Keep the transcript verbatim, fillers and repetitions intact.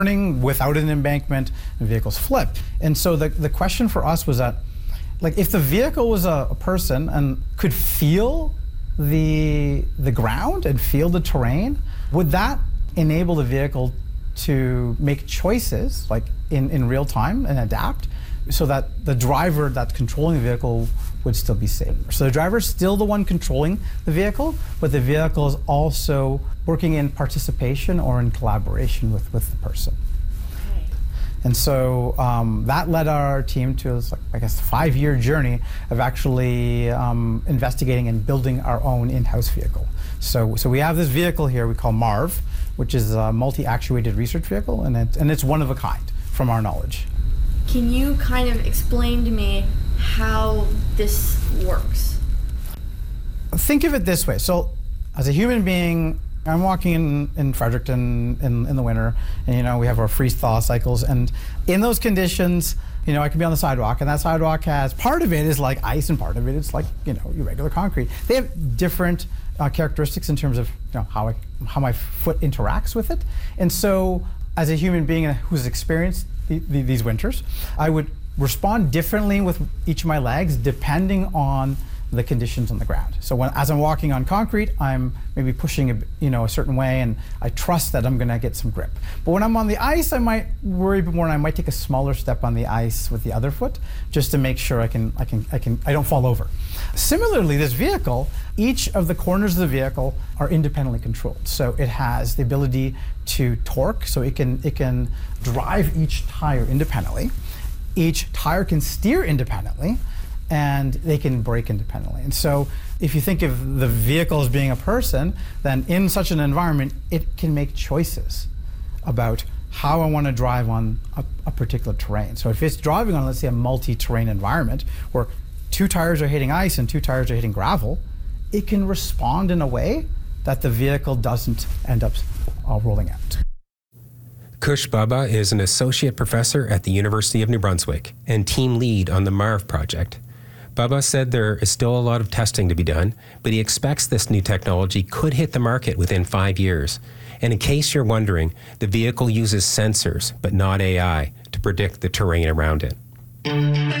turning without an embankment, and vehicles flip. And so the, the question for us was that, like, if the vehicle was a, a person and could feel the, the ground and feel the terrain, would that enable the vehicle to make choices, like in, in real time, and adapt, so that the driver that's controlling the vehicle would still be safe? So the driver is still the one controlling the vehicle, but the vehicle is also working in participation or in collaboration with, with the person. Okay. And so um, that led our team to, like, I guess, a five-year journey of actually um, investigating and building our own in-house vehicle. So, so we have this vehicle here we call MARV, which is a multi-actuated research vehicle, and, it, and it's one of a kind, from our knowledge. Can you kind of explain to me how this works? Think of it this way. So, as a human being, I'm walking in, in Fredericton in, in the winter, and you know, we have our freeze-thaw cycles, and in those conditions, you know, I can be on the sidewalk, and that sidewalk has, part of it is like ice, and part of it is like, you know, your regular concrete. They have different uh, characteristics in terms of, you know, how, I, how my foot interacts with it. And so, as a human being who's experienced the, the, these winters, I would respond differently with each of my legs depending on the conditions on the ground. So when, as I'm walking on concrete, I'm maybe pushing a, you know, a certain way, and I trust that I'm gonna get some grip. But when I'm on the ice, I might worry a bit more, and I might take a smaller step on the ice with the other foot, just to make sure I can, I can, I can, I don't fall over. Similarly, this vehicle, each of the corners of the vehicle are independently controlled. So it has the ability to torque, so it can, it can drive each tire independently. Each tire can steer independently, and they can brake independently. And so if you think of the vehicle as being a person, then in such an environment, it can make choices about how I want to drive on a, a particular terrain. So if it's driving on, let's say, a multi-terrain environment where two tires are hitting ice and two tires are hitting gravel, it can respond in a way that the vehicle doesn't end up uh, rolling out. Kush Baba is an associate professor at the University of New Brunswick and team lead on the MARV project. Baba said there is still a lot of testing to be done, but he expects this new technology could hit the market within five years. And in case you're wondering, the vehicle uses sensors, but not A I, to predict the terrain around it.